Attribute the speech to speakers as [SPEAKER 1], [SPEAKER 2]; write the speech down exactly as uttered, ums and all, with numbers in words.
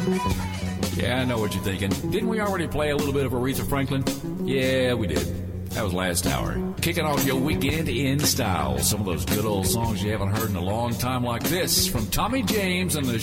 [SPEAKER 1] Yeah, I know what you're thinking. Didn't we already play a little bit of Aretha Franklin? Yeah, we did. That was last hour. Kicking off your weekend in style. Some of those good old songs you haven't heard in a long time like this from Tommy James and the